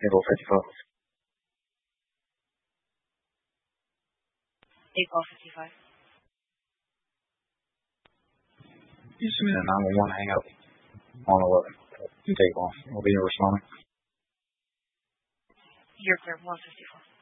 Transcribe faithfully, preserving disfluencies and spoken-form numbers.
April fifty-five. April fifty-five. You submit a nine one one hang up on eleven. You take off. I'll be responding. You're clear, one fifty-four.